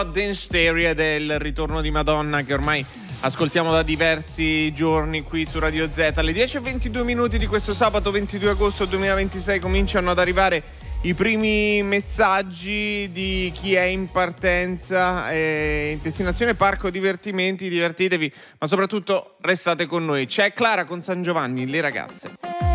Dance Theory ed è il ritorno di Madonna che ormai ascoltiamo da diversi giorni qui su Radio Z. Alle 10:22 di questo sabato 22 agosto 2026 cominciano ad arrivare i primi messaggi di chi è in partenza in destinazione parco divertimenti. Divertitevi, ma soprattutto restate con noi. C'è Clara con San Giovanni, le ragazze.